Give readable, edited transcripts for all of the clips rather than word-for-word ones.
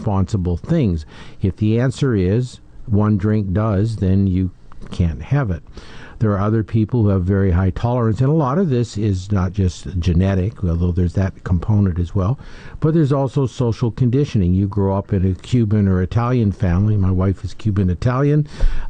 responsible things. If the answer is one drink does, then you can't have it. There are other people who have very high tolerance, and a lot of this is not just genetic, although there's that component as well, but there's also social conditioning. You grow up in a Cuban or Italian family. My wife is Cuban-Italian.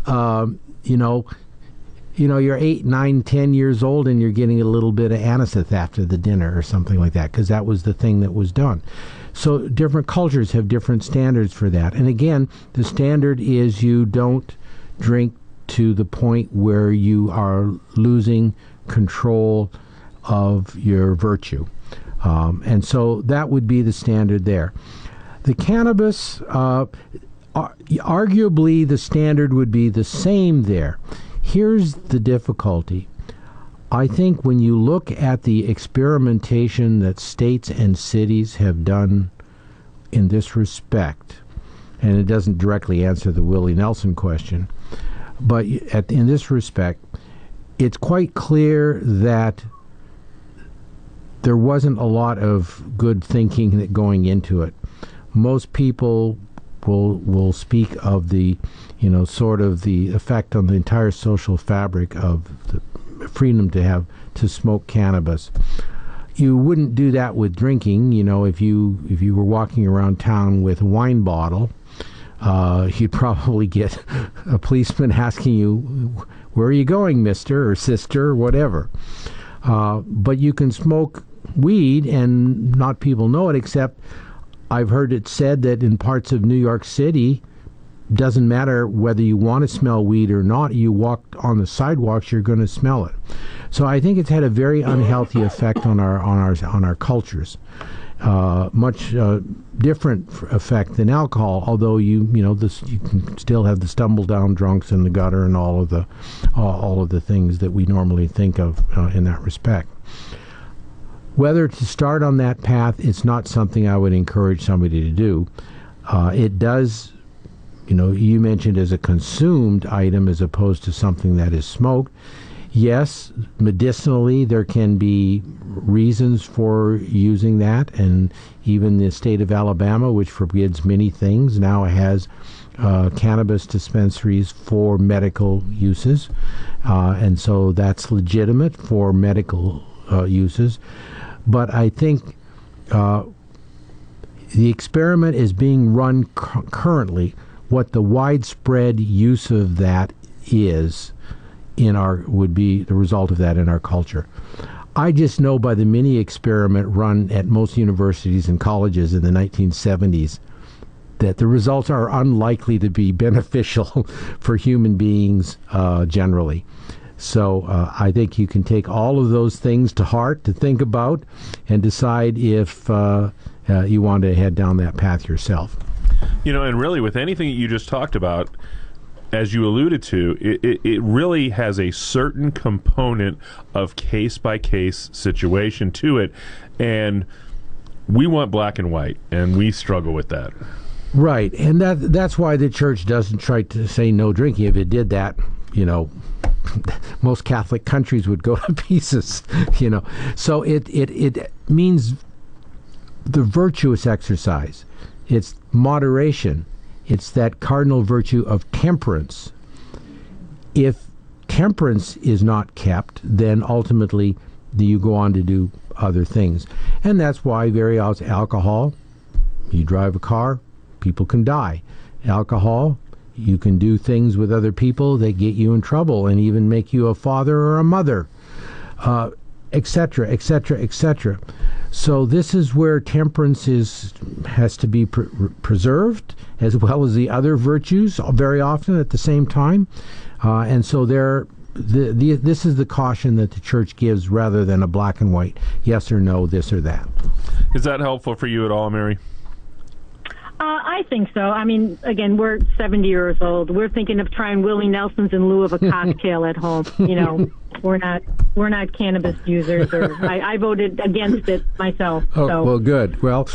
You're 8, 9, 10 years old and you're getting a little bit of anisette after the dinner or something like that, because that was the thing that was done. So different cultures have different standards for that. And again, the standard is you don't drink to the point where you are losing control of your virtue. And so that would be the standard there. The cannabis, arguably the standard would be the same there. Here's the difficulty. I think when you look at the experimentation that states and cities have done in this respect, and it doesn't directly answer the Willie Nelson question, but in this respect, it's quite clear that there wasn't a lot of good thinking going into it. Most people will speak of the, sort of the effect on the entire social fabric of the freedom to smoke cannabis. You wouldn't do that with drinking. If you were walking around town with a wine bottle, you'd probably get a policeman asking you, "Where are you going, mister or sister," or whatever. But you can smoke weed and not people know it, except I've heard it said that in parts of New York City, doesn't matter whether you want to smell weed or not, you walk on the sidewalks, you're going to smell it. So I think it's had a very unhealthy effect on our cultures. Much different effect than alcohol, although you can still have the stumble down drunks in the gutter and all of the things that we normally think of in that respect. Whether to start on that path, it's not something I would encourage somebody to do. It does, you mentioned as a consumed item as opposed to something that is smoked. Yes, medicinally, there can be reasons for using that, and even the state of Alabama, which forbids many things, now has cannabis dispensaries for medical uses, and so that's legitimate for medical uses. But I think the experiment is being run currently. What the widespread use of that would be the result of that in our culture. I just know by the mini experiment run at most universities and colleges in the 1970s that the results are unlikely to be beneficial for human beings generally. So I think you can take all of those things to heart to think about and decide if you want to head down that path yourself. And really with anything that you just talked about, as you alluded to, it really has a certain component of case-by-case situation to it, and we want black and white, and we struggle with that. Right, and that's why the church doesn't try to say no drinking. If it did that, most Catholic countries would go to pieces, So it means the virtuous exercise. It's moderation. It's that cardinal virtue of temperance. If temperance is not kept, then ultimately you go on to do other things. And that's why very often alcohol, you drive a car, people can die. Alcohol, you can do things with other people that get you in trouble and even make you a father or a mother, etc., etc., etc. So this is where temperance has to be preserved, as well as the other virtues, very often at the same time. And so this is the caution that the church gives, rather than a black and white, yes or no, this or that. Is that helpful for you at all, Mary? I think so. I mean, again, we're 70 years old. We're thinking of trying Willie Nelson's in lieu of a cocktail at home. We're not cannabis users. I voted against it myself. Oh, so. Well, good. Well,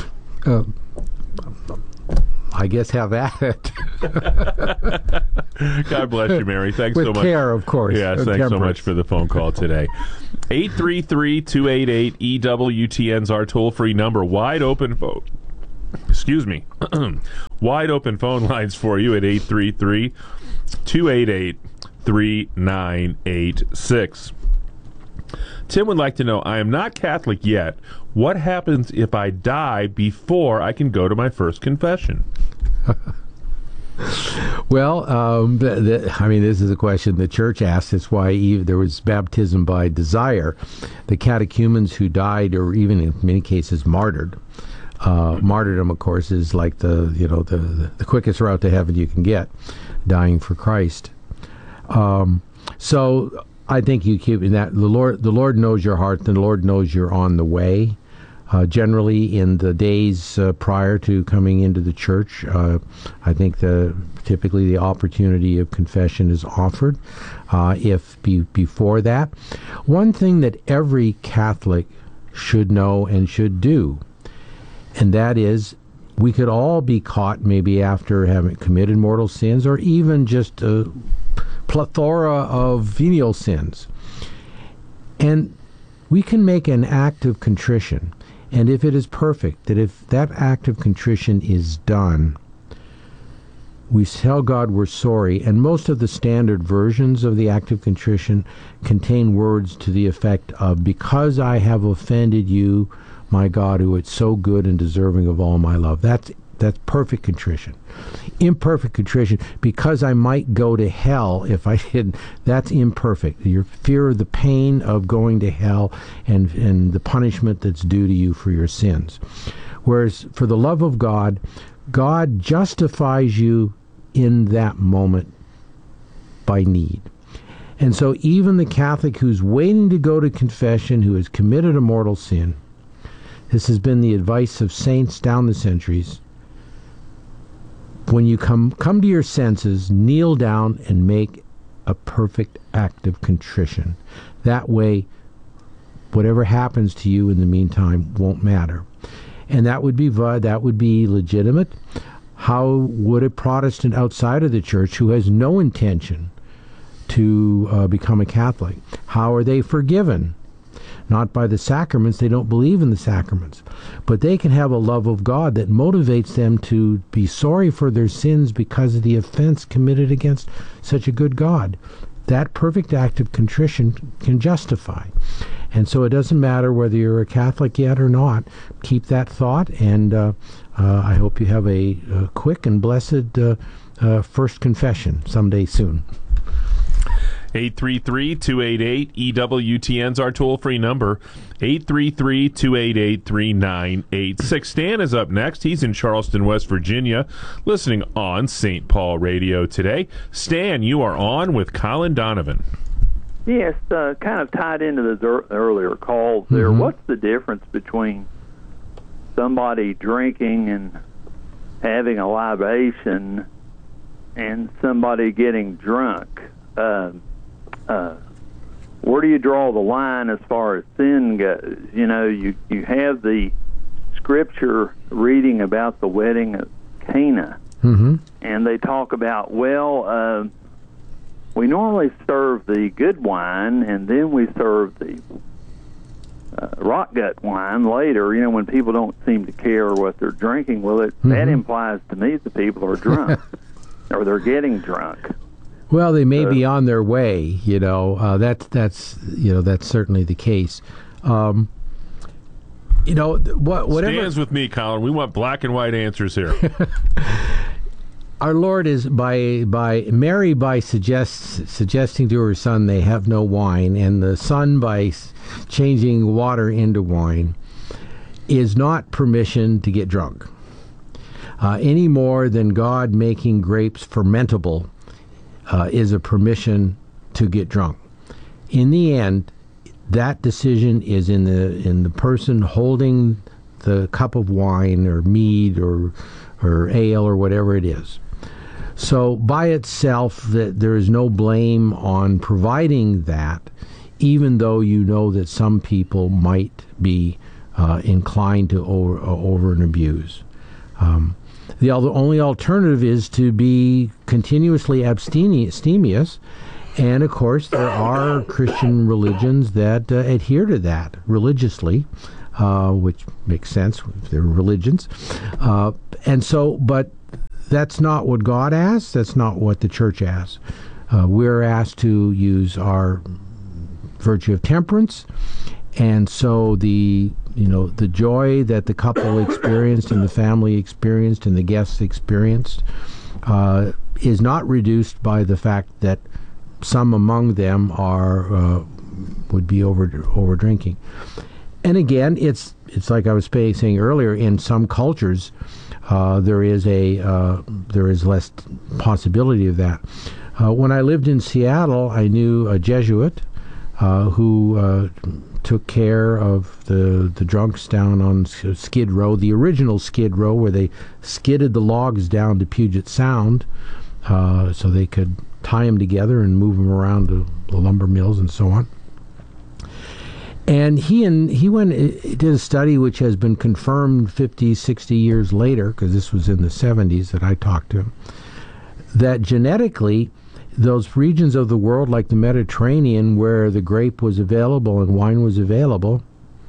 I guess have at it. God bless you, Mary. Thanks With so much. With care, of course. Yes, thanks so much for the phone call today. 833-288-EWTN's our toll-free number. Wide open excuse me, wide open phone lines for you at 833-288-3986. Tim would like to know, I am not Catholic yet. What happens if I die before I can go to my first confession? Well, this is a question the church asked. That's why there was baptism by desire. The catechumens who died, or even in many cases martyred. Martyrdom, of course, is like the quickest route to heaven you can get, dying for Christ. So I think you keep in that. The Lord knows your heart. The Lord knows you're on the way. Generally, in the days prior to coming into the church, I think typically the opportunity of confession is offered. Before that, one thing that every Catholic should know and should do, and that is, we could all be caught maybe after having committed mortal sins, or even just a plethora of venial sins, and we can make an act of contrition. And if it is perfect, that if that act of contrition is done, we tell God we're sorry. And most of the standard versions of the act of contrition contain words to the effect of, because I have offended you, my God, who is so good and deserving of all my love. That's perfect contrition. Imperfect contrition, because I might go to hell if I didn't, that's imperfect. Your fear of the pain of going to hell and the punishment that's due to you for your sins. Whereas for the love of God, God justifies you in that moment by need. And so even the Catholic who's waiting to go to confession, who has committed a mortal sin, this has been the advice of saints down the centuries, when you come to your senses, kneel down and make a perfect act of contrition. That way, whatever happens to you in the meantime won't matter. And that would be legitimate. How would a Protestant outside of the church who has no intention to become a Catholic, how are they forgiven? Not by the sacraments. They don't believe in the sacraments. But they can have a love of God that motivates them to be sorry for their sins because of the offense committed against such a good God. That perfect act of contrition can justify. And so it doesn't matter whether you're a Catholic yet or not. Keep that thought, and I hope you have a quick and blessed first confession someday soon. 833-288-EWTN's our toll-free number, 833-288-3986. Stan is up next. He's in Charleston, West Virginia, listening on St. Paul Radio today. Stan, you are on with Colin Donovan. Yes, kind of tied into the earlier calls there. Mm-hmm. What's the difference between somebody drinking and having a libation and somebody getting drunk? Where do you draw the line as far as sin goes? You know, you have the scripture reading about the wedding of Cana, mm-hmm. and they talk about, we normally serve the good wine, and then we serve the rot gut wine later, you know, when people don't seem to care what they're drinking. Well, mm-hmm. that implies to me that people are drunk, or they're getting drunk. Well, they may be on their way, you know. That's certainly the case. Whatever. Stands with me, Colin. We want black and white answers here. Our Lord is by suggesting to her son they have no wine, and the son by changing water into wine, is not permission to get drunk, any more than God making grapes fermentable is a permission to get drunk. In the end, that decision is in the person holding the cup of wine or mead or ale or whatever it is. So by itself, there is no blame on providing that, even though you know that some people might be inclined to over and abuse. The only alternative is to be continuously abstemious, and of course there are Christian religions that adhere to that religiously. which makes sense if they're religions. But that's not what God asks. That's not what the church asks. We're asked to use our virtue of temperance, and so the joy that the couple experienced and the family experienced and the guests experienced is not reduced by the fact that some among them would be over drinking. And again, it's like I was saying earlier. In some cultures, there is less possibility of that. When I lived in Seattle, I knew a Jesuit who took care of the drunks down on Skid Row, the original Skid Row, where they skidded the logs down to Puget Sound, so they could tie them together and move them around to the lumber mills and so on. And he did a study which has been confirmed 50, 60 years later, because this was in the 70s that I talked to him, that genetically, those regions of the world like the Mediterranean where the grape was available and wine was available,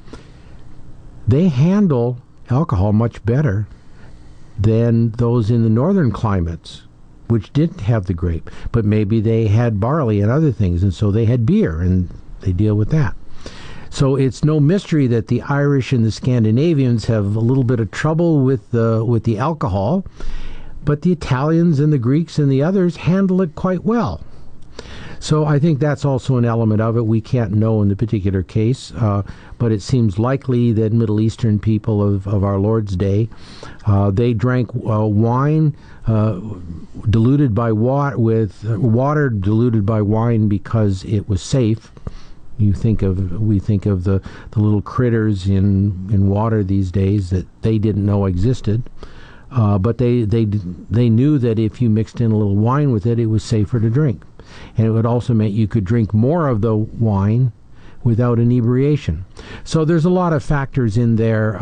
they handle alcohol much better than those in the northern climates, which didn't have the grape. But maybe they had barley and other things, and so they had beer, and they deal with that. So it's no mystery that the Irish and the Scandinavians have a little bit of trouble with the alcohol, but the Italians and the Greeks and the others handle it quite well. So I think that's also an element of it. We can't know in the particular case, but it seems likely that Middle Eastern people of our Lord's day, they drank wine diluted by water diluted by wine because it was safe. We think of the little critters in water these days that they didn't know existed. But they knew that if you mixed in a little wine with it, it was safer to drink. And it would also mean you could drink more of the wine without inebriation. So there's a lot of factors in there,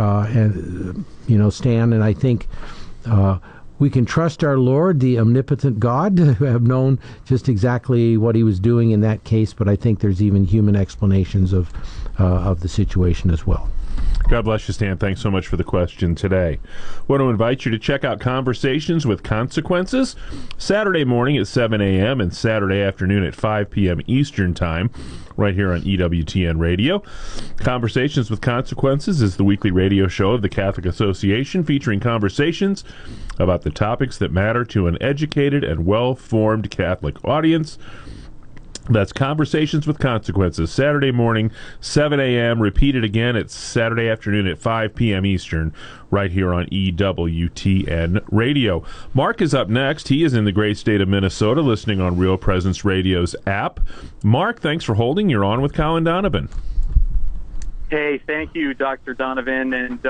Stan, and I think we can trust our Lord, the omnipotent God, to have known just exactly what he was doing in that case, but I think there's even human explanations of the situation as well. God bless you, Stan. Thanks so much for the question today. I want to invite you to check out Conversations with Consequences, Saturday morning at 7 a.m. and Saturday afternoon at 5 p.m. Eastern Time, right here on EWTN Radio. Conversations with Consequences is the weekly radio show of the Catholic Association, featuring conversations about the topics that matter to an educated and well-formed Catholic audience. That's Conversations with Consequences, Saturday morning, 7 a.m., repeated again at Saturday afternoon at 5 p.m. Eastern, right here on EWTN Radio. Mark is up next. He is in the great state of Minnesota, listening on Real Presence Radio's app. Mark, thanks for holding. You're on with Colin Donovan. Hey, thank you, Dr. Donovan and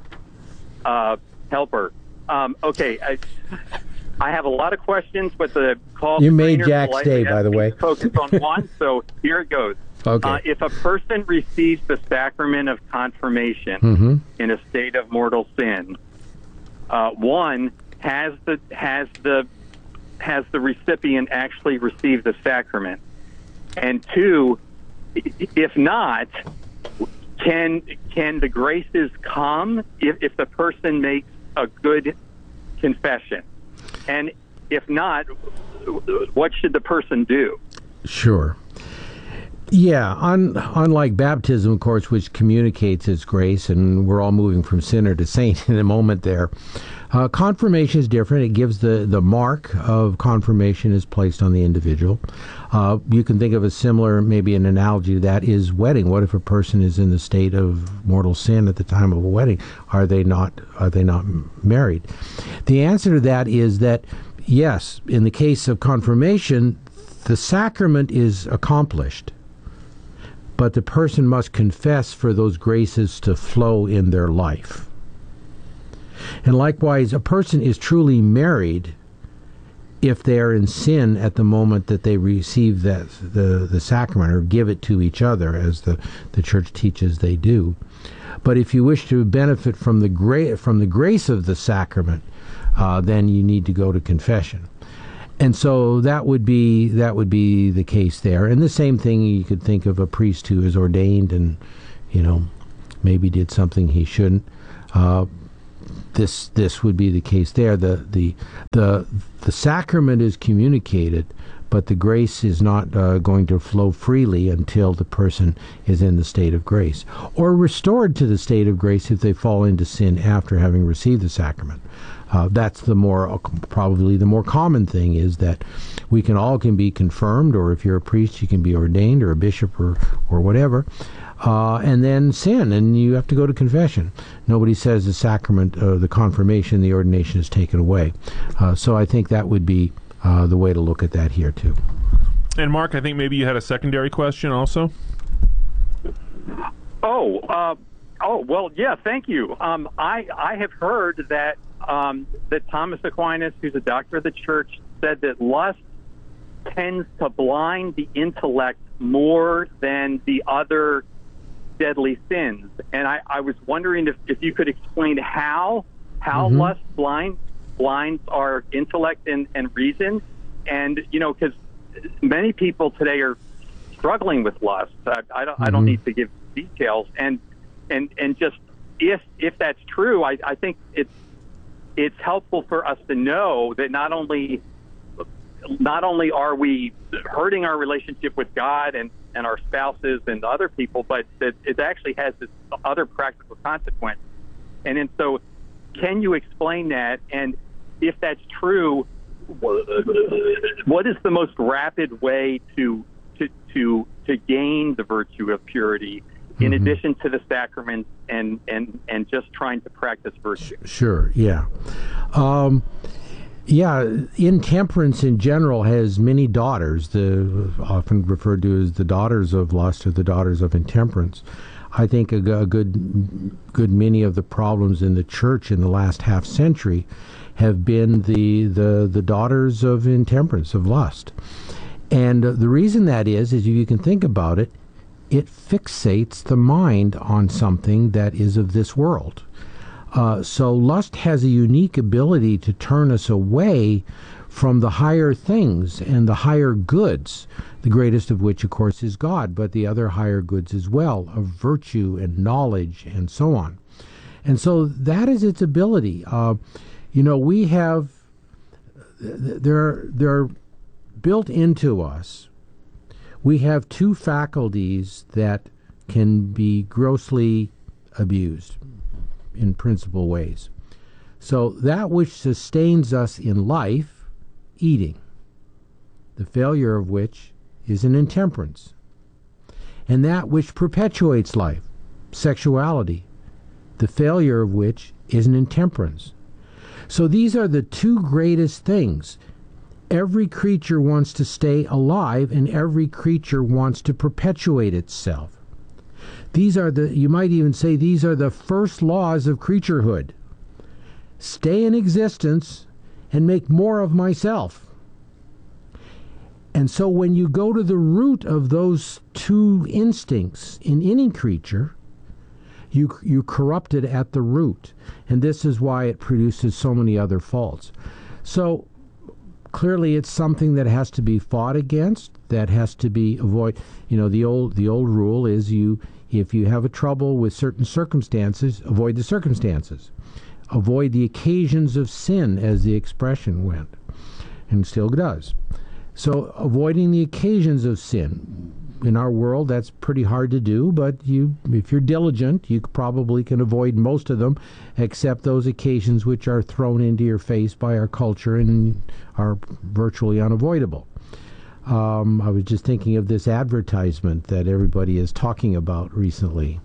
Helper. Okay, I have a lot of questions, but the call you made Jack's day, by the way. Focus on one, so here it goes. Okay. If a person receives the sacrament of confirmation in a state of mortal sin, one, has the recipient actually received the sacrament, and two, if not, can the graces come if the person makes a good confession? And if not, what should the person do? Sure. Yeah, unlike baptism, of course, which communicates its grace, and we're all moving from sinner to saint in a moment there, confirmation is different. It gives the mark of confirmation is placed on the individual. You can think of a similar, maybe an analogy to that is wedding. What if a person is in the state of mortal sin at the time of a wedding? Are they not married? The answer to that is that, yes, in the case of confirmation, the sacrament is accomplished, but the person must confess for those graces to flow in their life. And likewise, a person is truly married if they are in sin at the moment that they receive the sacrament or give it to each other, as the Church teaches they do. But if you wish to benefit from the grace of the sacrament, then you need to go to confession. And so that would be the case there. And the same thing, you could think of a priest who is ordained and, maybe did something he shouldn't. This would be the case there. The sacrament is communicated, but the grace is not going to flow freely until the person is in the state of grace, or restored to the state of grace if they fall into sin after having received the sacrament. That's probably the more common thing, is that we can be confirmed, or if you're a priest, you can be ordained, or a bishop, or whatever, and then sin, and you have to go to confession. Nobody says the sacrament, the confirmation, the ordination is taken away. So I think that would be the way to look at that here too. And Mark, I think maybe you had a secondary question also. Well, yeah, thank you. I have heard that Thomas Aquinas, who's a doctor of the church, said that lust tends to blind the intellect more than the other deadly sins. And I was wondering if you could explain how lust blinds our intellect and reason. And, because many people today are struggling with lust. I don't need to give details. And just if that's true, I think it's helpful for us to know that not only are we hurting our relationship with God and our spouses and other people, but that it actually has this other practical consequence. And so can you explain that? And if that's true, what is the most rapid way to gain the virtue of purity, in addition to the sacraments and just trying to practice virtue? Sure, yeah. Intemperance in general has many daughters, often referred to as the daughters of lust or the daughters of intemperance. I think a good many of the problems in the church in the last half century have been the daughters of intemperance, of lust. And the reason that is you can think about it, it fixates the mind on something that is of this world. So lust has a unique ability to turn us away from the higher things and the higher goods, the greatest of which, of course, is God, but the other higher goods as well, of virtue and knowledge and so on. And so that is its ability. We have, they're built into us. We have two faculties that can be grossly abused in principal ways. So that which sustains us in life, eating, the failure of which is an intemperance. And that which perpetuates life, sexuality, the failure of which is an intemperance. So these are the two greatest things. Every creature wants to stay alive, and every creature wants to perpetuate itself. You might even say these are the first laws of creaturehood. Stay in existence and make more of myself. And so when you go to the root of those two instincts in any creature, you corrupt it at the root. And this is why it produces so many other faults. So clearly it's something that has to be fought against, that has to be avoided. The old rule is if you have a trouble with certain circumstances, avoid the circumstances. Avoid the occasions of sin, as the expression went, and still does. So avoiding the occasions of sin. In our world, that's pretty hard to do, but if you're diligent, you probably can avoid most of them, except those occasions which are thrown into your face by our culture and are virtually unavoidable. I was just thinking of this advertisement that everybody is talking about recently.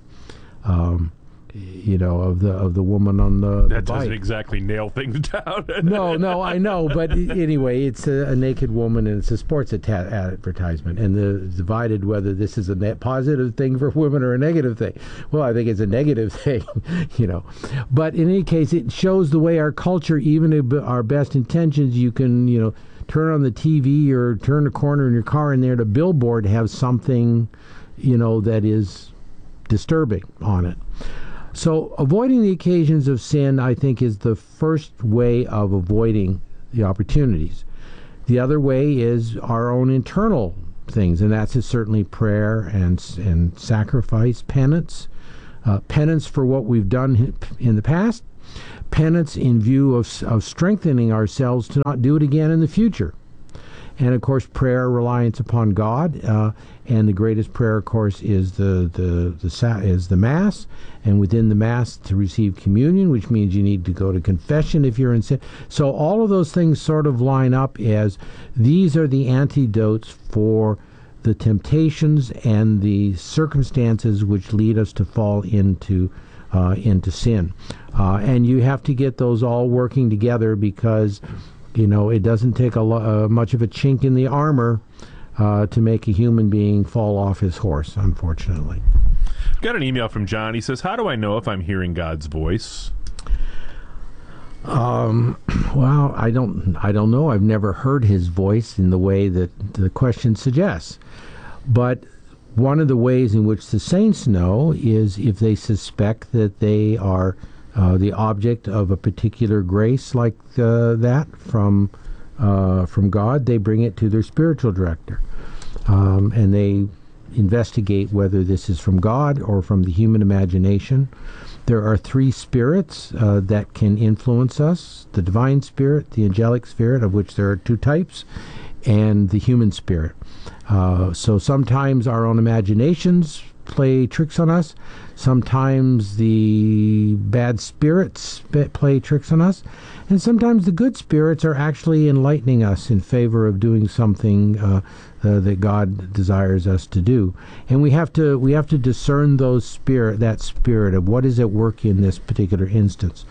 Of the woman on the that bike. Doesn't exactly nail things down. No, I know, but anyway, it's a naked woman, and it's a sports advertisement, and divided whether this is a net positive thing for women or a negative thing. Well, I think it's a negative thing, But in any case, it shows the way our culture, even our best intentions, you can, turn on the TV or turn a corner in your car, and there the billboard has something, that is disturbing on it. So avoiding the occasions of sin, I think, is the first way of avoiding the opportunities. The other way is our own internal things, and that's certainly prayer and sacrifice, penance, penance for what we've done in the past, penance in view of strengthening ourselves to not do it again in the future. And of course, prayer, reliance upon God, and the greatest prayer, of course, is the Mass, and within the Mass to receive communion, which means you need to go to confession if you're in sin. So all of those things sort of line up as these are the antidotes for the temptations and the circumstances which lead us to fall into sin, and you have to get those all working together, because it doesn't take much of a chink in the armor to make a human being fall off his horse, unfortunately. Got an email from John. He says, how do I know if I'm hearing God's voice? Well, I don't know. I've never heard his voice in the way that the question suggests. But one of the ways in which the saints know is if they suspect that they are the object of a particular grace like that from God, they bring it to their spiritual director, and they investigate whether this is from God or from the human imagination. There are three spirits that can influence us: the divine spirit, the angelic spirit, of which there are two types, and the human spirit. So sometimes our own imaginations play tricks on us. Sometimes the bad spirits play tricks on us. And sometimes the good spirits are actually enlightening us in favor of doing something that God desires us to do. And we have to discern that spirit of what is at work in this particular instance.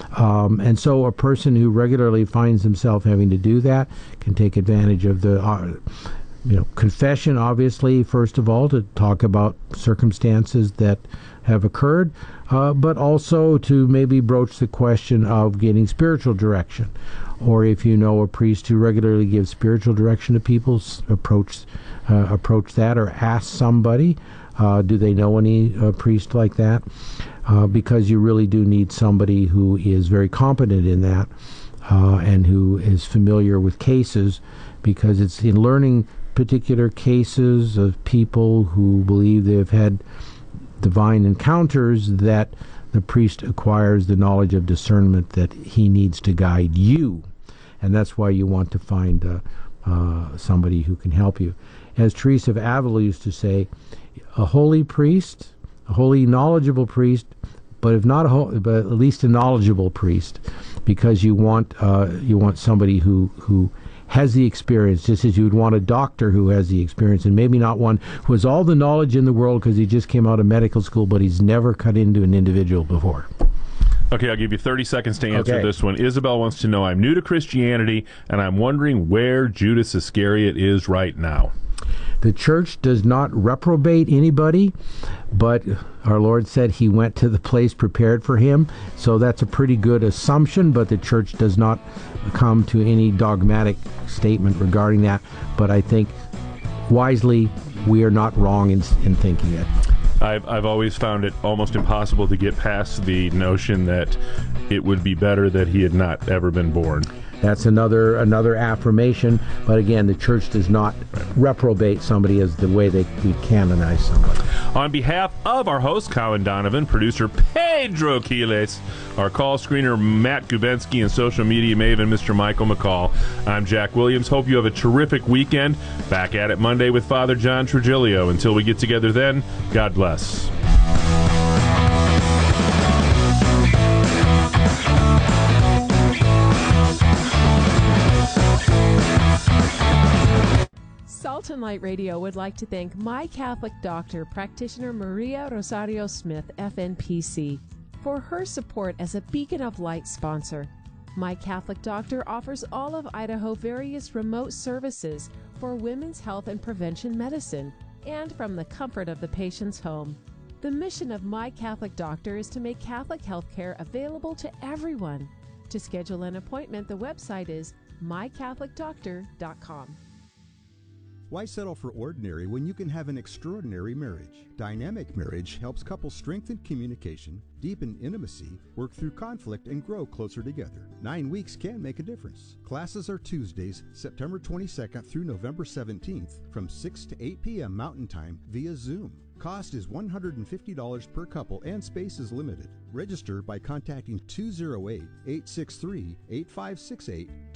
And so a person who regularly finds himself having to do that can take advantage of the confession, obviously, first of all, to talk about circumstances that have occurred, but also to maybe broach the question of getting spiritual direction. Or if you know a priest who regularly gives spiritual direction to people, approach that, or ask somebody, do they know any priest like that? Because you really do need somebody who is very competent in that, and who is familiar with cases, because it's in learning particular cases of people who believe they've had divine encounters that the priest acquires the knowledge of discernment that he needs to guide you. And that's why you want to find somebody who can help you. As Teresa of Avila used to say, a holy priest, a holy knowledgeable priest, but if not but at least a knowledgeable priest, because you want somebody who has the experience, just as you would want a doctor who has the experience, and maybe not one who has all the knowledge in the world because he just came out of medical school, but he's never cut into an individual before. Okay, I'll give you 30 seconds to answer this one. Isabel wants to know, I'm new to Christianity, and I'm wondering where Judas Iscariot is right now. The church does not reprobate anybody, but our Lord said he went to the place prepared for him. So that's a pretty good assumption, but the church does not come to any dogmatic statement regarding that. But I think wisely, we are not wrong in thinking it. I've always found it almost impossible to get past the notion that it would be better that he had not ever been born. That's another affirmation, but again, the church does not reprobate somebody as the way we canonize somebody. On behalf of our host, Colin Donovan, producer Pedro Quiles, our call screener Matt Gubensky, and social media maven Mr. Michael McCall, I'm Jack Williams. Hope you have a terrific weekend. Back at it Monday with Father John Trujillo. Until we get together then, God bless. Salt and Light Radio would like to thank My Catholic Doctor, practitioner Maria Rosario Smith, FNPC, for her support as a Beacon of Light sponsor. My Catholic Doctor offers all of Idaho various remote services for women's health and prevention medicine, and from the comfort of the patient's home. The mission of My Catholic Doctor is to make Catholic health care available to everyone. To schedule an appointment, the website is mycatholicdoctor.com. Why settle for ordinary when you can have an extraordinary marriage? Dynamic Marriage helps couples strengthen communication, deepen intimacy, work through conflict, and grow closer together. 9 weeks can make a difference. Classes are Tuesdays, September 22nd through November 17th from 6 to 8 p.m. Mountain Time via Zoom. Cost is $150 per couple and space is limited. Register by contacting 208-863-8568,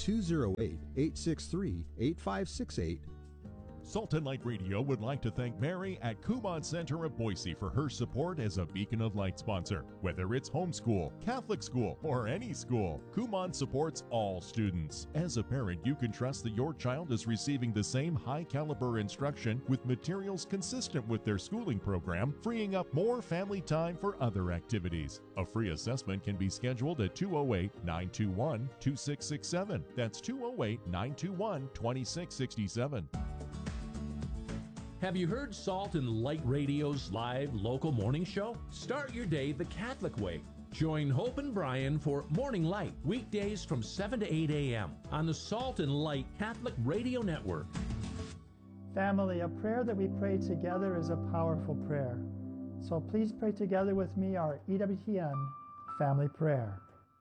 208-863-8568. Salt and Light Radio would like to thank Mary at Kumon Center of Boise for her support as a Beacon of Light sponsor. Whether it's homeschool, Catholic school, or any school, Kumon supports all students. As a parent, you can trust that your child is receiving the same high-caliber instruction with materials consistent with their schooling program, freeing up more family time for other activities. A free assessment can be scheduled at 208-921-2667. That's 208-921-2667. Have you heard Salt and Light Radio's live local morning show? Start your day the Catholic way. Join Hope and Brian for Morning Light, weekdays from 7 to 8 a.m. on the Salt and Light Catholic Radio Network. Family, a prayer that we pray together is a powerful prayer. So please pray together with me our EWTN family prayer.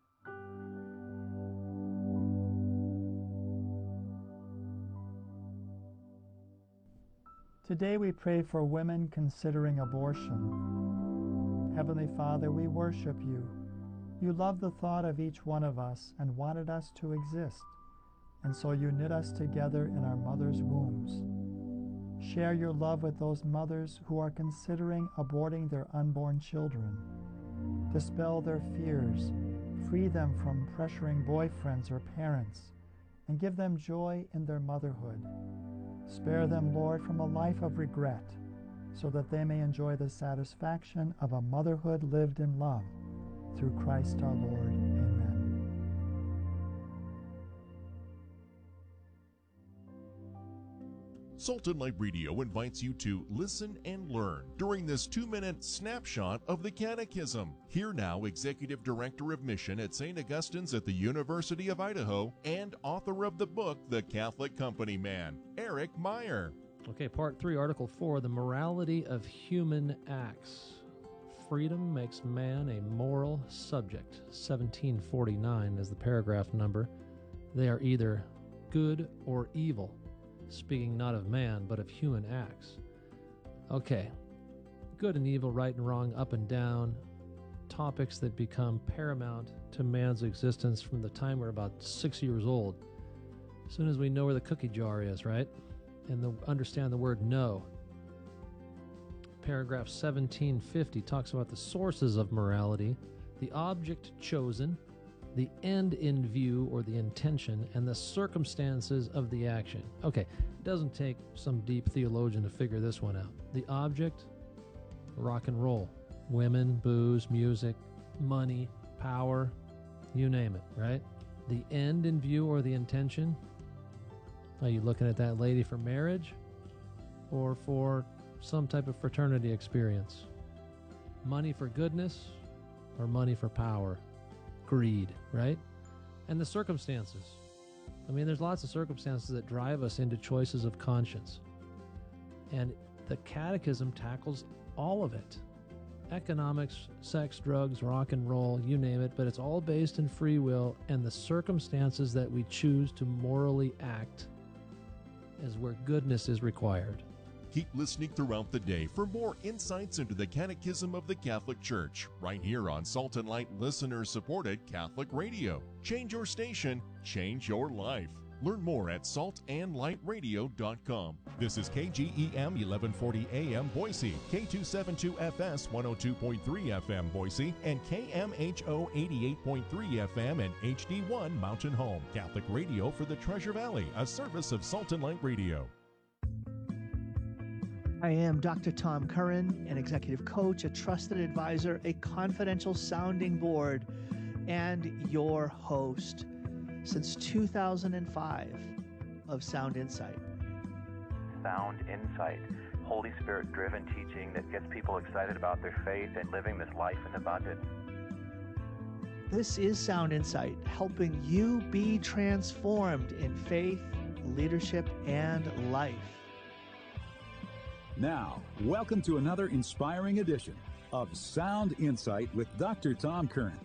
Today we pray for women considering abortion. Heavenly Father, we worship you. You love the thought of each one of us and wanted us to exist, and so you knit us together in our mother's wombs. Share your love with those mothers who are considering aborting their unborn children. Dispel their fears, free them from pressuring boyfriends or parents, and give them joy in their motherhood. Spare them, Lord, from a life of regret, so that they may enjoy the satisfaction of a motherhood lived in love. Through Christ our Lord. Amen. Salt and Light Radio invites you to listen and learn during this 2-minute snapshot of the Catechism. Here now, Executive Director of Mission at St. Augustine's at the University of Idaho and author of the book, The Catholic Company Man, Eric Meyer. Okay, Part 3, Article 4, the morality of human acts. Freedom makes man a moral subject. 1749 is the paragraph number. They are either good or evil. Speaking not of man, but of human acts. Okay, good and evil, right and wrong, up and down, topics that become paramount to man's existence from the time we're about 6 years old. As soon as we know where the cookie jar is, right? And understand the word no. Paragraph 1750 talks about the sources of morality, the object chosen, the end in view or the intention, and the circumstances of the action. Okay, it doesn't take some deep theologian to figure this one out. The object, rock and roll, women, booze, music, money, power, you name it, right? The end in view or the intention, are you looking at that lady for marriage or for some type of fraternity experience? Money for goodness or money for power? Greed, right? And the circumstances. I mean, there's lots of circumstances that drive us into choices of conscience. And the Catechism tackles all of it. Economics, sex, drugs, rock and roll, you name it, but it's all based in free will, and the circumstances that we choose to morally act is where goodness is required. Keep listening throughout the day for more insights into the Catechism of the Catholic Church, right here on Salt and Light listener-supported Catholic Radio. Change your station, change your life. Learn more at saltandlightradio.com. This is KGEM 1140 AM Boise, K272FS 102.3 FM Boise, and KMHO 88.3 FM and HD1 Mountain Home. Catholic Radio for the Treasure Valley, a service of Salt and Light Radio. I am Dr. Tom Curran, an executive coach, a trusted advisor, a confidential sounding board, and your host since 2005 of Sound Insight. Sound Insight, Holy Spirit-driven teaching that gets people excited about their faith and living this life in abundance. This is Sound Insight, helping you be transformed in faith, leadership, and life. Now, welcome to another inspiring edition of Sound Insight with Dr. Tom Curran.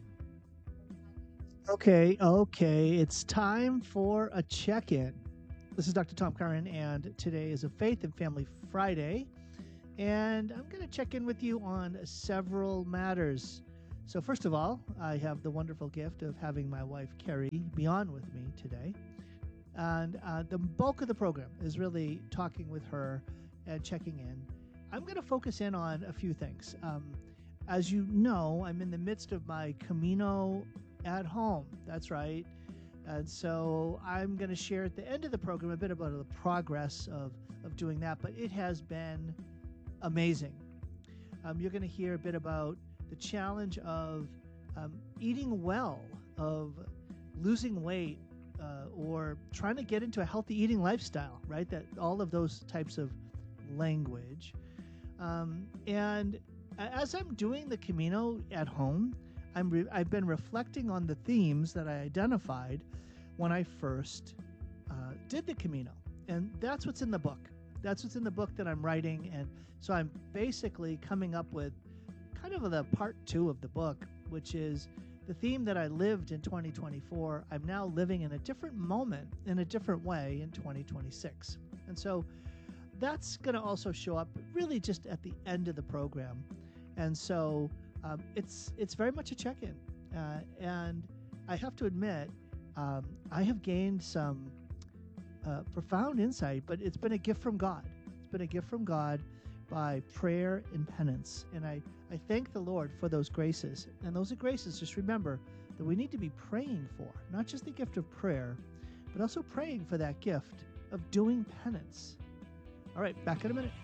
Okay, it's time for a check-in. This is Dr. Tom Curran, and today is a Faith and Family Friday, and I'm going to check in with you on several matters. So first of all, I have the wonderful gift of having my wife, Carrie, be on with me today. And the bulk of the program is really talking with her and checking in. I'm going to focus in on a few things. As you know, I'm in the midst of my Camino at home. That's right. And so I'm going to share at the end of the program a bit about the progress of doing that, but it has been amazing. You're going to hear a bit about the challenge of eating well, of losing weight, or trying to get into a healthy eating lifestyle, right? That all of those types of language. And as I'm doing the Camino at home, I've been reflecting on the themes that I identified when I first did the Camino. And that's what's in the book. That's what's in the book that I'm writing. And so I'm basically coming up with kind of the part 2 of the book, which is the theme that I lived in 2024. I'm now living in a different moment, in a different way in 2026. And so that's going to also show up really just at the end of the program. And so it's very much a check-in. And I have to admit, I have gained some profound insight, but it's been a gift from God. It's been a gift from God by prayer and penance. And I thank the Lord for those graces. And those are graces, just remember, that we need to be praying for, not just the gift of prayer, but also praying for that gift of doing penance. All right, back in a minute.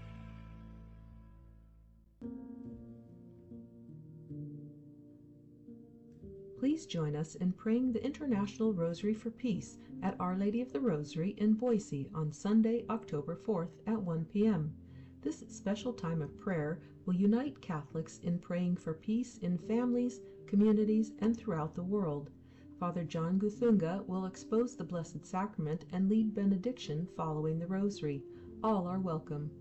Please join us in praying the International Rosary for Peace at Our Lady of the Rosary in Boise on Sunday, October 4th at 1 p.m. This special time of prayer will unite Catholics in praying for peace in families, communities, and throughout the world. Father John Guthunga will expose the Blessed Sacrament and lead benediction following the Rosary. All are welcome.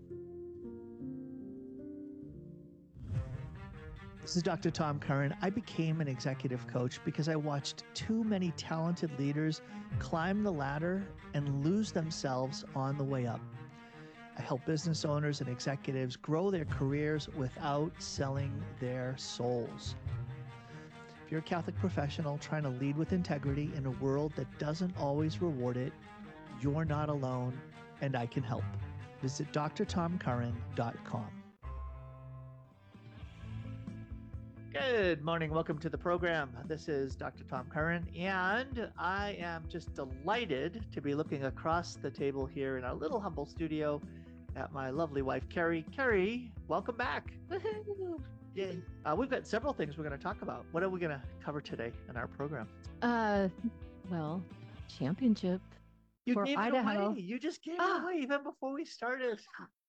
This is Dr. Tom Curran. I became an executive coach because I watched too many talented leaders climb the ladder and lose themselves on the way up. I help business owners and executives grow their careers without selling their souls. If you're a Catholic professional trying to lead with integrity in a world that doesn't always reward it, you're not alone, and I can help. Visit drtomcurran.com. Good morning. Welcome to the program. This is Dr. Tom Curran, and I am just delighted to be looking across the table here in our little humble studio at my lovely wife, Carrie. Carrie, welcome back. Yay. We've got several things we're going to talk about. What are we going to cover today in our program? Well, championship you for gave Idaho. It away. You just gave it away even before we started.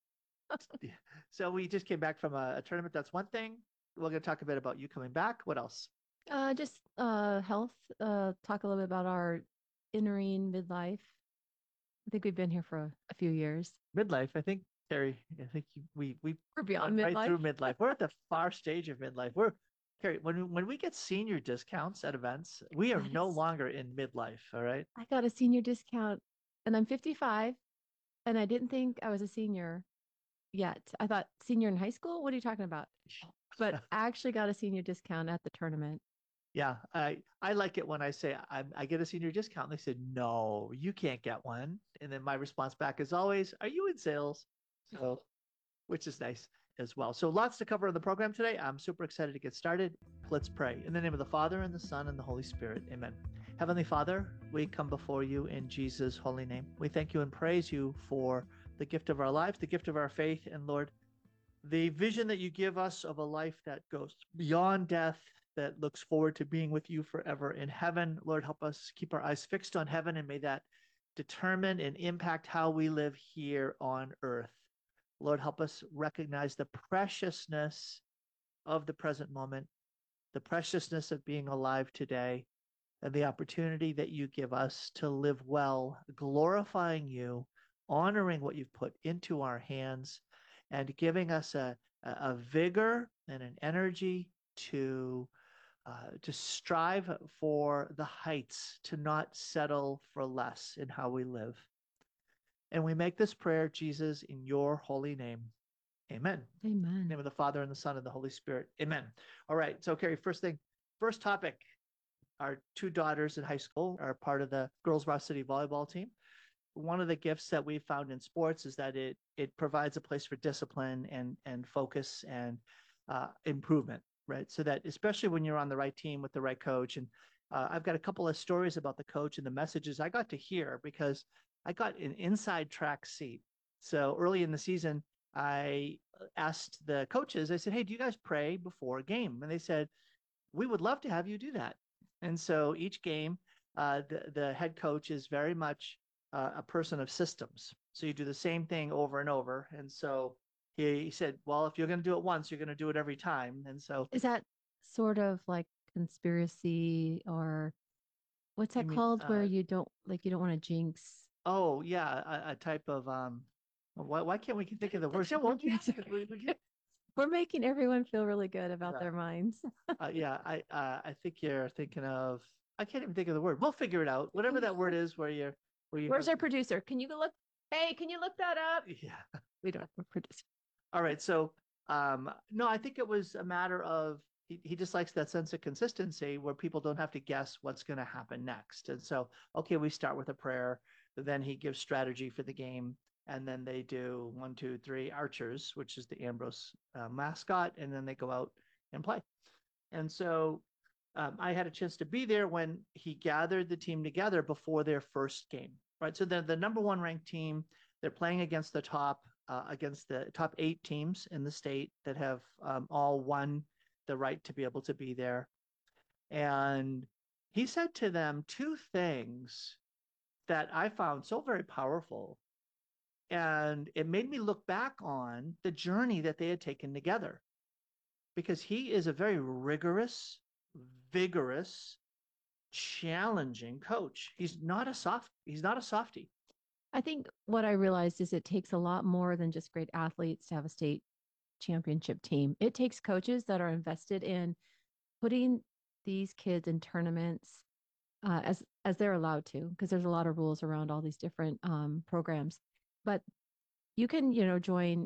So we just came back from a tournament. That's one thing. We're going to talk a bit about you coming back. What else? Just health. Talk a little bit about our entering midlife. I think we've been here for a few years. Midlife. I think, Carrie, we're beyond midlife. Right through midlife. We're at the far stage of midlife. Carrie, when we get senior discounts at events, we are no longer in midlife. All right. I got a senior discount, and I'm 55, and I didn't think I was a senior yet. I thought senior in high school. What are you talking about? But I actually got a senior discount at the tournament. Yeah, I like it when I say I get a senior discount. And they said, no, you can't get one. And then my response back is always, are you in sales? So, which is nice as well. So lots to cover in the program today. I'm super excited to get started. Let's pray. In the name of the Father, and the Son, and the Holy Spirit. Amen. Heavenly Father, we come before you in Jesus' holy name. We thank you and praise you for the gift of our lives, the gift of our faith, and Lord, the vision that you give us of a life that goes beyond death, that looks forward to being with you forever in heaven. Lord, help us keep our eyes fixed on heaven, and may that determine and impact how we live here on earth. Lord, help us recognize the preciousness of the present moment, the preciousness of being alive today, and the opportunity that you give us to live well, glorifying you, honoring what you've put into our hands, and giving us a vigor and an energy to strive for the heights, to not settle for less in how we live. And we make this prayer, Jesus, in your holy name. Amen. Amen. In the name of the Father and the Son and the Holy Spirit. Amen. All right. So, Carrie, first topic. Our two daughters in high school are part of the girls varsity volleyball team. One of the gifts that we found in sports is that it provides a place for discipline and focus and improvement, right? So that especially when you're on the right team with the right coach. And I've got a couple of stories about the coach and the messages I got to hear because I got an inside track seat. So early in the season, I asked the coaches, I said, hey, do you guys pray before a game? And they said, we would love to have you do that. And so each game, the head coach is very much a person of systems. So you do the same thing over and over. And so he said, well, if you're going to do it once, you're going to do it every time. And so is that sort of like conspiracy, or what's that called, where you don't want to jinx? Oh, yeah, a type of why can't we think of the words? Yeah, well, we're making everyone feel really good about their minds. I think you're thinking of, I can't even think of the word. We'll figure it out. Whatever that word is, where's our producer? Can you go look? Hey, can you look that up? Yeah, we don't have a producer. All right, so no, I think it was a matter of he just likes that sense of consistency where people don't have to guess what's going to happen next. And so, okay, we start with a prayer, then he gives strategy for the game. And then they do 1, 2, 3 Archers, which is the Ambrose mascot, and then they go out and play. And so I had a chance to be there when he gathered the team together before their first game, right? So the number one ranked team, they're playing against the top 8 teams in the state that have all won the right to be able to be there. And he said to them 2 things that I found so very powerful. And it made me look back on the journey that they had taken together, because he is a very rigorous, vigorous, challenging coach. He's not a softie. I think what I realized is it takes a lot more than just great athletes to have a state championship team. It takes coaches that are invested in putting these kids in tournaments as they're allowed to, because there's a lot of rules around all these different programs. But you can, join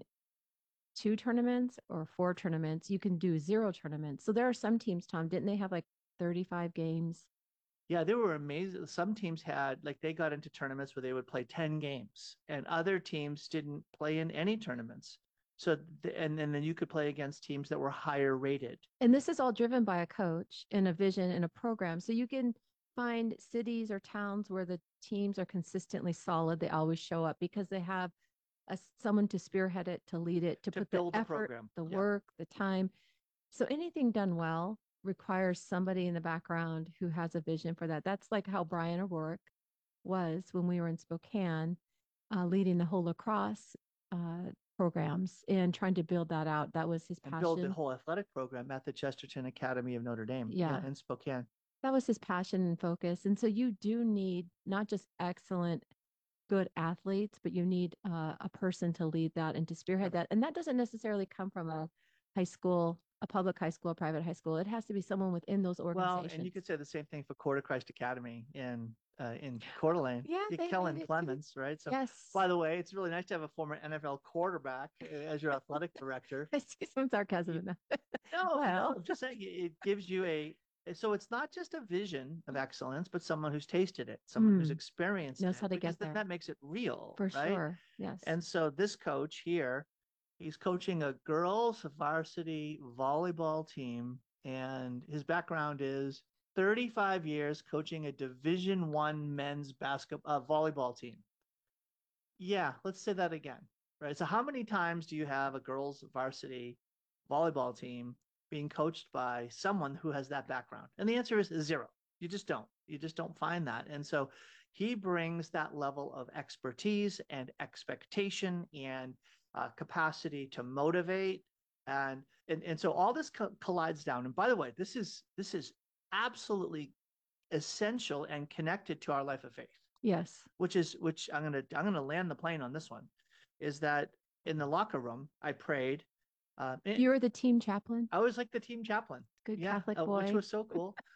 2 tournaments or 4 tournaments. You can do 0 tournaments. So there are some teams, Tom, didn't they have like 35 games? Yeah, they were amazing. Some teams had, they got into tournaments where they would play 10 games, and other teams didn't play in any tournaments. So, and then you could play against teams that were higher rated. And this is all driven by a coach and a vision and a program. So you can find cities or towns where the teams are consistently solid. They always show up because they have someone to spearhead it, to lead it, to put the effort, the work, the time. So anything done well requires somebody in the background who has a vision for that. That's like how Brian O'Rourke was when we were in Spokane, leading the whole lacrosse programs and trying to build that out. That was his passion. And build the whole athletic program at the Chesterton Academy of Notre Dame in Spokane. That was his passion and focus. And so you do need not just excellent, good athletes, but you need a person to lead that and to spearhead that. And that doesn't necessarily come from a high school, a public high school, a private high school. It has to be someone within those organizations. Well, and you could say the same thing for Coeur d'Alene Academy in Coeur d'Alene. Yeah, Kellen Clements, right? So, yes. By the way, it's really nice to have a former NFL quarterback as your athletic director. I see some sarcasm in that. No, I'm just saying it gives you so it's not just a vision of excellence, but someone who's tasted it, someone who's experienced knows it, how to get there. That makes it real. For right? Sure. Yes. And so this coach here, he's coaching a girls varsity volleyball team, and his background is 35 years coaching a Division I men's volleyball team. Yeah, let's say that again, right? So how many times do you have a girls varsity volleyball team being coached by someone who has that background? And the answer is 0. You just don't find that. And so he brings that level of expertise and expectation and capacity to motivate. And so all this collides down. And by the way, this is absolutely essential and connected to our life of faith. Yes. Which I'm going to land the plane on this one, is that in the locker room, I prayed. You were the team chaplain? I was like the team chaplain. Good Catholic boy. Which was so cool.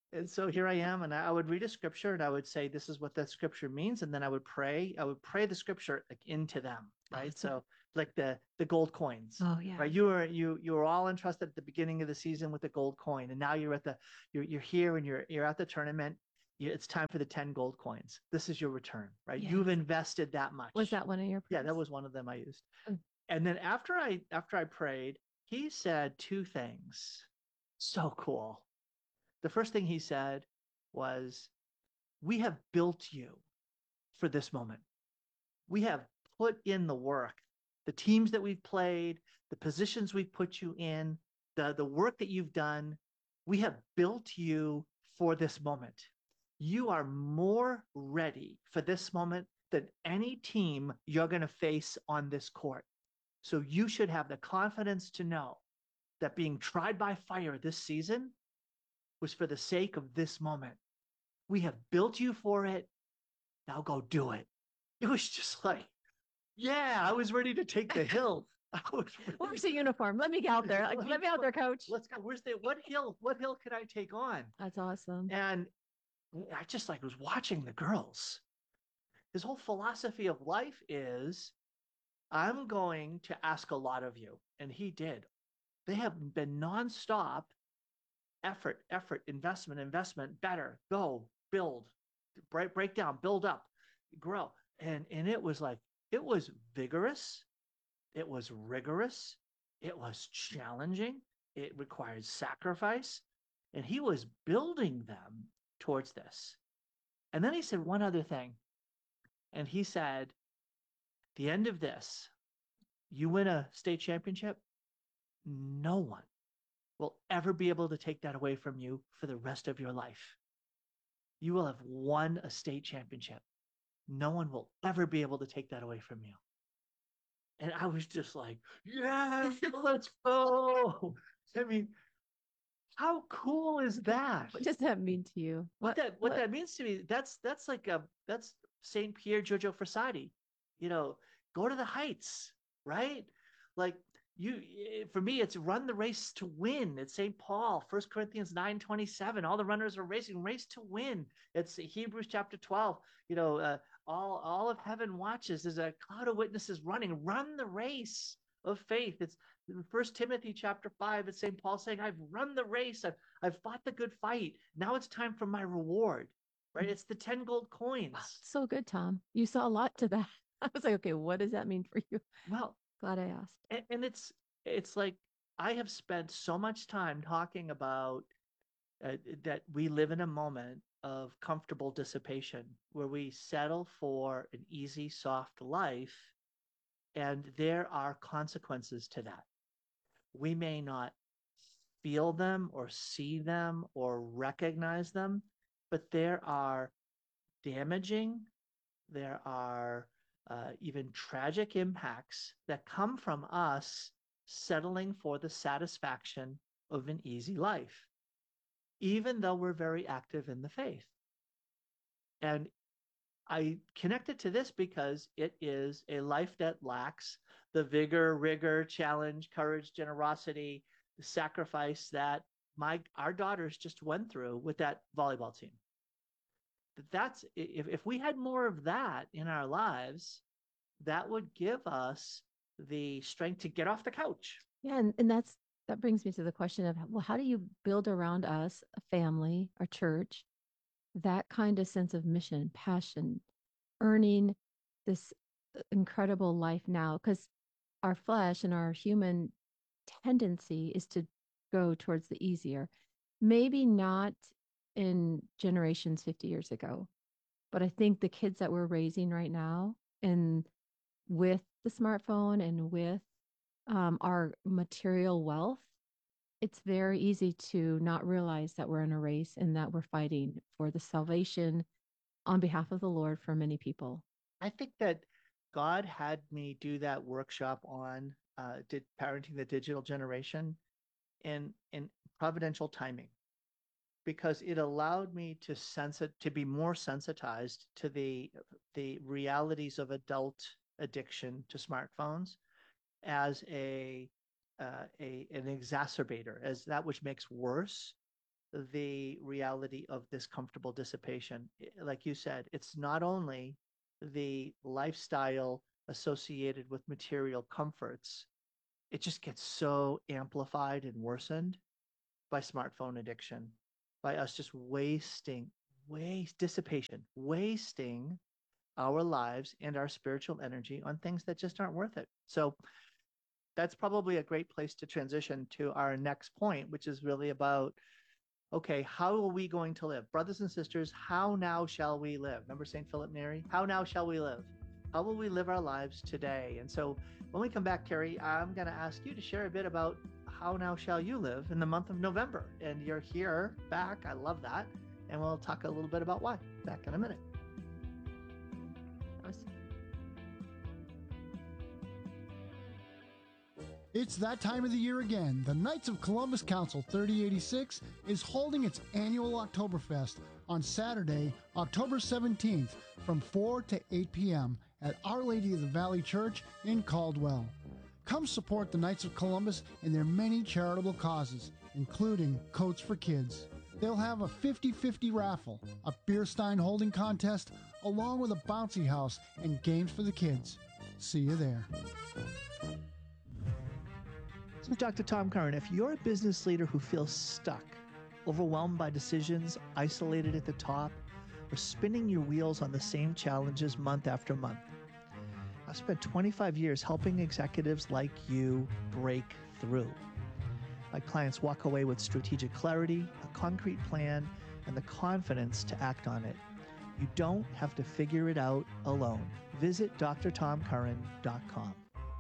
And so here I am, and I would read a scripture, and I would say, "This is what that scripture means," and then I would pray. I would pray the scripture like into them, right? So like the gold coins. Oh yeah. Right. You were all entrusted at the beginning of the season with the gold coin, and now you're here and you're at the tournament. It's time for the 10 gold coins. This is your return, right? Yes. You've invested that much. Was that one of your prayers? Yeah, that was one of them I used. Oh. And then after I prayed, he said two things. So cool. The first thing he said was, "We have built you for this moment. We have put in the work, the teams that we've played, the positions we've put you in, the work that you've done. We have built you for this moment. You are more ready for this moment than any team you're going to face on this court. So you should have the confidence to know that being tried by fire this season was for the sake of this moment. We have built you for it. Now go do it." It was just like, yeah, I was ready to take the hill. Where's the uniform? Let me get out there. Let me out there, coach. Let's go. What hill can I take on? That's awesome. And I just like was watching the girls. His whole philosophy of life is, I'm going to ask a lot of you. And he did. They have been nonstop effort, investment, better, go, build, break down, build up, grow. And it was like, it was vigorous. It was rigorous. It was challenging. It required sacrifice. And he was building them towards this. And then he said one other thing. And he said, the end of this, you win a state championship, no one will ever be able to take that away from you for the rest of your life. You will have won a state championship. No one will ever be able to take that away from you. And I was just like, yeah, let's go. I mean, how cool is that? What does that mean to you? What that means to me, that's St. Pier Giorgio Frassati. Go to the heights, right? Like for me, it's run the race to win. It's St. Paul, 1 Corinthians 9:27. All the runners are racing, race to win. It's Hebrews chapter 12. All of heaven watches. There's a cloud of witnesses running. Run the race of faith. It's 1 Timothy chapter 5. It's St. Paul saying, I've run the race. I've fought the good fight. Now it's time for my reward, right? It's the 10 gold coins. Wow, so good, Tom. You saw a lot to that. I was like, okay, what does that mean for you? Well, glad I asked. And it's like, I have spent so much time talking about that we live in a moment of comfortable dissipation where we settle for an easy, soft life. And there are consequences to that. We may not feel them or see them or recognize them, but there are damaging, there are even tragic impacts that come from us settling for the satisfaction of an easy life, even though we're very active in the faith. And I connect it to this because it is a life that lacks the vigor, rigor, challenge, courage, generosity, the sacrifice that our daughters just went through with that volleyball team. That's if we had more of that in our lives, that would give us the strength to get off the couch. Yeah, and that brings me to the question of, well, how do you build around us, a family, our church, that kind of sense of mission, passion, earning this incredible life now? Because our flesh and our human tendency is to go towards the easier. Maybe not in generations 50 years ago, but I think the kids that we're raising right now, and with the smartphone and with our material wealth, it's very easy to not realize that we're in a race and that we're fighting for the salvation on behalf of the Lord for many people. I think that God had me do that workshop on parenting the digital generation in providential timing, because it allowed me to be more sensitized to the realities of adult addiction to smartphones as an exacerbator, as that which makes worse the reality of this comfortable dissipation. Like you said, it's not only the lifestyle associated with material comforts, it just gets so amplified and worsened by smartphone addiction, by us just dissipation, wasting our lives and our spiritual energy on things that just aren't worth it. So that's probably a great place to transition to our next point, which is really about, okay, how are we going to live? Brothers and sisters, how now shall we live? Remember St. Philip Neri? How now shall we live? How will we live our lives today? And so when we come back, Carrie, I'm going to ask you to share a bit about how now shall you live in the month of November. And you're here back. I love that. And we'll talk a little bit about why. Back in a minute. It's that time of the year again. The Knights of Columbus Council 3086 is holding its annual Oktoberfest on Saturday, October 17th from 4 to 8 p.m. at Our Lady of the Valley Church in Caldwell. Come support the Knights of Columbus in their many charitable causes, including Coats for Kids. They'll have a 50-50 raffle, a beer stein holding contest, along with a bouncy house and games for the kids. See you there. This is Dr. Tom Curran. If you're a business leader who feels stuck, overwhelmed by decisions, isolated at the top, or spinning your wheels on the same challenges month after month, I've spent 25 years helping executives like you break through. My clients walk away with strategic clarity, a concrete plan, and the confidence to act on it. You don't have to figure it out alone. Visit drtomcurran.com.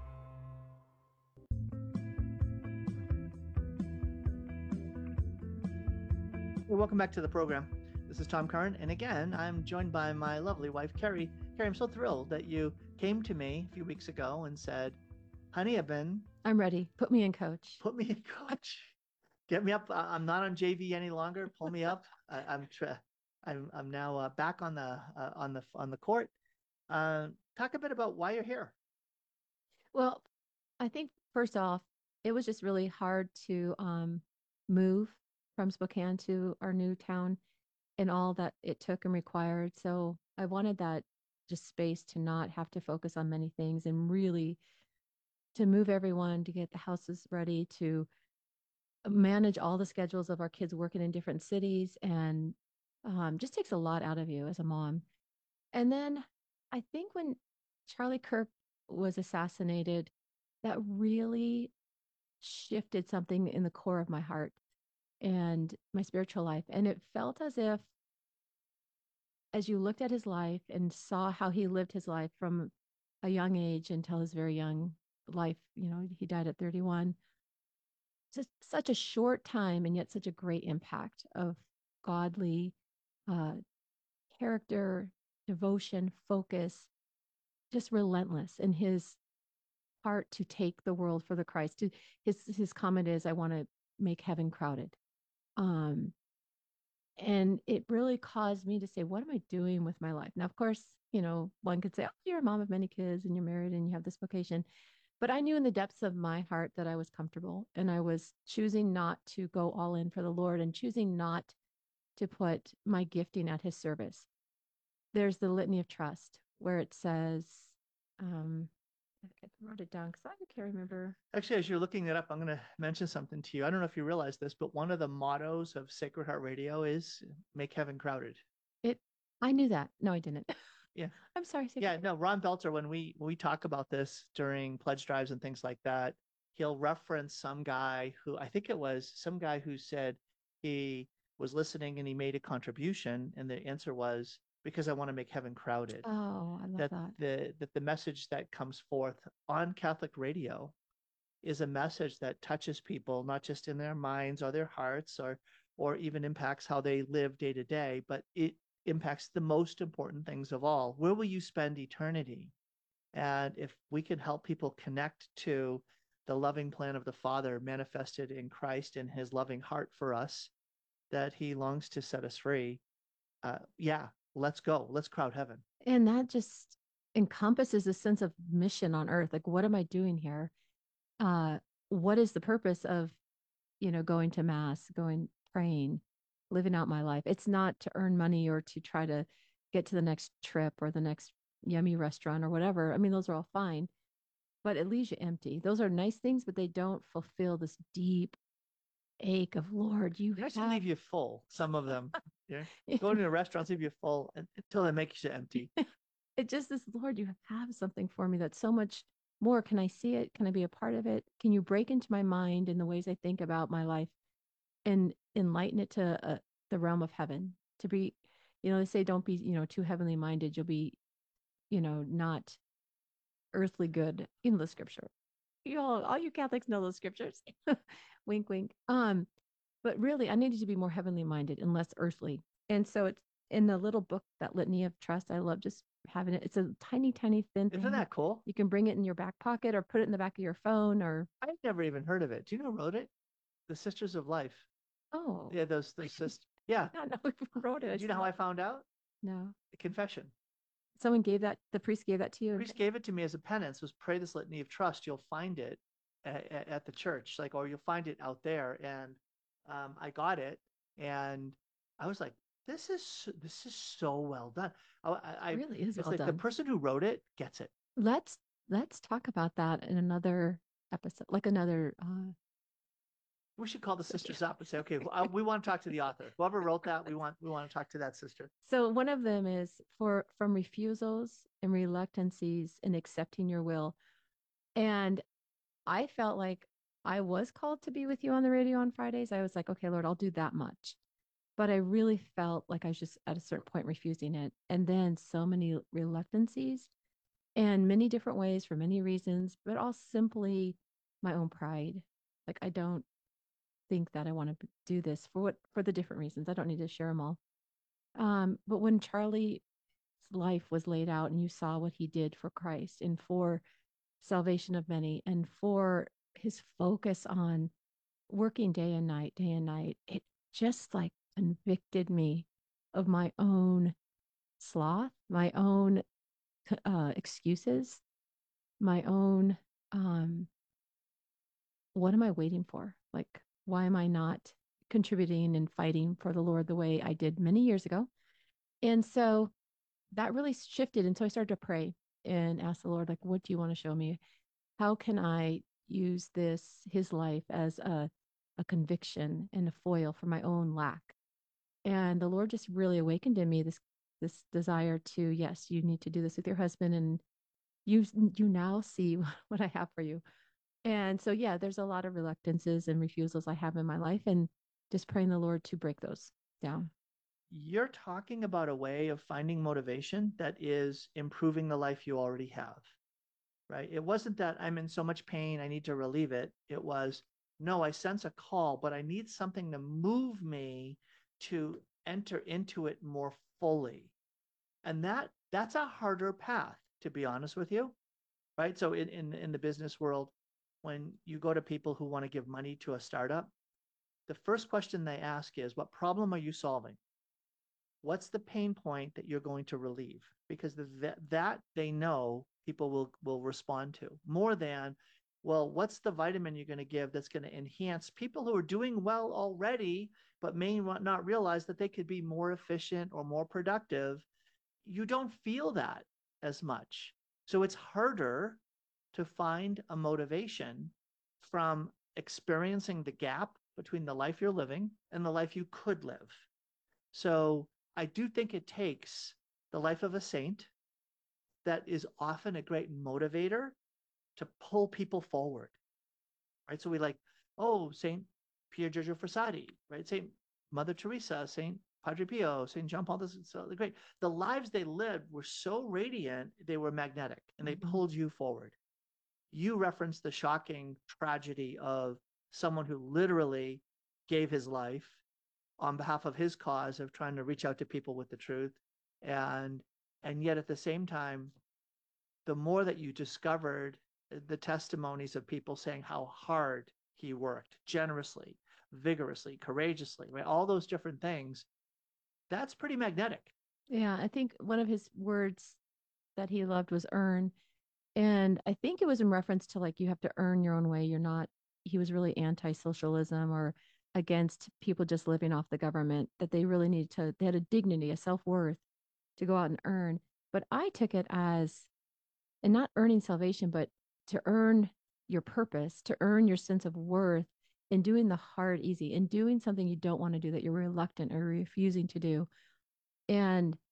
Well, welcome back to the program. This is Tom Curran, and again, I'm joined by my lovely wife, Carrie. Carrie, I'm so thrilled that you came to me a few weeks ago and said, honey, I'm ready. Put me in coach. Put me in coach. Get me up. I'm not on JV any longer. Pull me up. I'm now back on the court. Talk a bit about why you're here. Well, I think first off, it was just really hard to move from Spokane to our new town and all that it took and required. So I wanted that just space to not have to focus on many things and really to move everyone, to get the houses ready, to manage all the schedules of our kids working in different cities, and just takes a lot out of you as a mom. And then I think when Charlie Kirk was assassinated, that really shifted something in the core of my heart and my spiritual life. And it felt as if, as you looked at his life and saw how he lived his life from a young age until his very young life, he died at 31. Just such a short time and yet such a great impact of godly character, devotion, focus, just relentless in his heart to take the world for the Christ. His comment is, I want to make heaven crowded. And it really caused me to say, what am I doing with my life? Now, of course, one could say, oh, you're a mom of many kids and you're married and you have this vocation. But I knew in the depths of my heart that I was comfortable, and I was choosing not to go all in for the Lord and choosing not to put my gifting at his service. There's the litany of trust where it says, I wrote it down because I can't remember. Actually, as you're looking it up, I'm going to mention something to you. I don't know if you realize this, but one of the mottos of Sacred Heart Radio is make heaven crowded. I knew that. No, I didn't. Yeah. I'm sorry. Yeah, no, Ron Belter, when we talk about this during pledge drives and things like that, he'll reference some guy who, I think it was some guy who said he was listening and he made a contribution. And the answer was, because I want to make heaven crowded. Oh, I love that. That the message that comes forth on Catholic radio is a message that touches people, not just in their minds or their hearts, or even impacts how they live day to day, but it impacts the most important things of all. Where will you spend eternity? And if we can help people connect to the loving plan of the Father manifested in Christ and his loving heart for us, that he longs to set us free, let's go. Let's crowd heaven. And that just encompasses a sense of mission on earth. Like, what am I doing here? What is the purpose of, going to mass, praying? living out my life. It's not to earn money or to try to get to the next trip or the next yummy restaurant or whatever. I mean, those are all fine, but it leaves you empty. Those are nice things, but they don't fulfill this deep ache of, Lord, you They actually have leave you full. Some of them, yeah. Going to restaurants leave you full until they make you empty. it just this, Lord, you have something for me that's so much more. Can I see it? Can I be a part of it? Can you break into my mind in the ways I think about my life and enlighten it to the realm of heaven? To be, they say don't be, too heavenly minded. You'll be, not earthly good in the scripture. All you Catholics know those scriptures. Wink, wink. But really, I needed to be more heavenly minded and less earthly. And so it's in the little book, that Litany of Trust. I love just having it. It's a tiny, tiny thin thing. Isn't that cool? You can bring it in your back pocket or put it in the back of your phone. Or I've never even heard of it. Do you know who wrote it? The Sisters of Life. Oh, yeah, those sisters. Yeah, I know who wrote it. Do you know how I found out? No. The confession. Someone gave that. The priest gave that to you. The priest gave it to me as a penance. Was pray this litany of trust. You'll find it at the church, or you'll find it out there. And I got it, and I was like, this is so well done. It really is it's well like done. the person who wrote it gets it. Let's talk about that in another episode, like another. We should call the sisters up and say, okay, we want to talk to the author. Whoever wrote that, we want to talk to that sister. So one of them is from refusals and reluctancies in accepting your will. And I felt like I was called to be with you on the radio on Fridays. I was like, okay, Lord, I'll do that much. But I really felt like I was just at a certain point refusing it. And then so many reluctancies and many different ways for many reasons, but all simply my own pride. Like, I don't think that I want to do this for the different reasons. I don't need to share them all. But when Charlie's life was laid out and you saw what he did for Christ and for salvation of many and for his focus on working day and night, it just like convicted me of my own sloth, my own excuses, my own what am I waiting for? Like, why am I not contributing and fighting for the Lord the way I did many years ago? And so that really shifted. And so I started to pray and ask the Lord, like, what do you want to show me? How can I use his life as a conviction and a foil for my own lack? And the Lord just really awakened in me this desire to, yes, you need to do this with your husband, and you now see what I have for you. And so, yeah, there's a lot of reluctances and refusals I have in my life, and just praying the Lord to break those down. You're talking about a way of finding motivation that is improving the life you already have, right? It wasn't that I'm in so much pain, I need to relieve it. It was, no, I sense a call, but I need something to move me to enter into it more fully. And that's a harder path, to be honest with you, right? So in the business world, when you go to people who want to give money to a startup, the first question they ask is, what problem are you solving? What's the pain point that you're going to relieve? Because that they know people will respond to, more than, well, what's the vitamin you're going to give that's going to enhance people who are doing well already, but may not realize that they could be more efficient or more productive. You don't feel that as much. So it's harder to find a motivation from experiencing the gap between the life you're living and the life you could live. So I do think it takes the life of a saint that is often a great motivator to pull people forward, right? So we Saint Pier Giorgio Frassati, right? Saint Mother Teresa, Saint Padre Pio, Saint John Paul II, so great. The lives they lived were so radiant, they were magnetic, and they pulled you forward. You referenced the shocking tragedy of someone who literally gave his life on behalf of his cause of trying to reach out to people with the truth. And yet at the same time, the more that you discovered the testimonies of people saying how hard he worked, generously, vigorously, courageously, right? All those different things, that's pretty magnetic. Yeah, I think one of his words that he loved was earn. And I think it was in reference to, like, you have to earn your own way. He was really anti-socialism or against people just living off the government, that they really need to, they had a dignity, a self-worth to go out and earn. But I took it as, and not earning salvation, but to earn your purpose, to earn your sense of worth in doing the hard easy, in doing something you don't want to do, that you're reluctant or refusing to do. And